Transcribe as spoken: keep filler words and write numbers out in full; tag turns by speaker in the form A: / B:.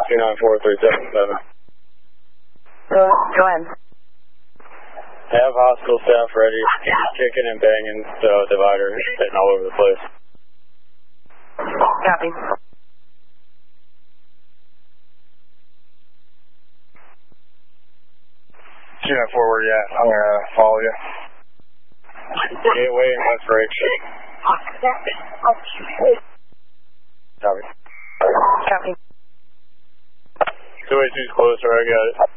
A: two nine four three seven seven.
B: Go, go ahead.
A: Have hospital staff ready. Kicking and banging, so divider hitting all over the place.
B: Copy.
A: two nine four, where you at? I'm going to follow you. Gateway and West Break. Copy.
B: Copy.
A: two eighty-two's closer, I got it.